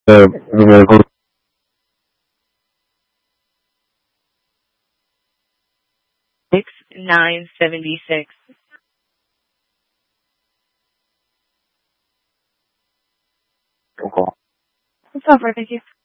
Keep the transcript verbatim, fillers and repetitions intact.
Uh, six nine seventy six. okay. That's all, thank you.